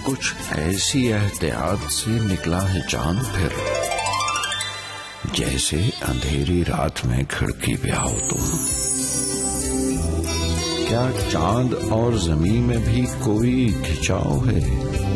कुछ ऐसी एहतियात से निकला है चांद फिर, जैसे अंधेरी रात में खिड़की पे आओ तुम। क्या चांद और जमीन में भी कोई खिंचाव है?